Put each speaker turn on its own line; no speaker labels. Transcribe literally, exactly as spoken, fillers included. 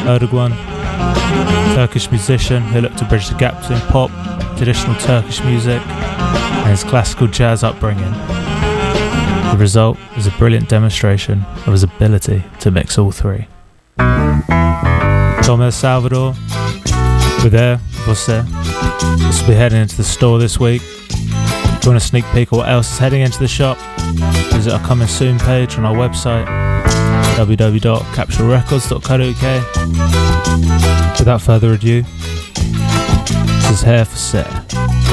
Erdogan, Turkish musician who looked to bridge the gap between pop, traditional Turkish music, and his classical jazz upbringing. The result is a brilliant demonstration of his ability to mix all three. Tom El Salvador, with Air Você. This will be heading into the store this week. If you want a sneak peek of what else is heading into the shop, visit our coming soon page on our website, w w w dot capsule records dot co dot u k. Without further ado, this is Here for Sale.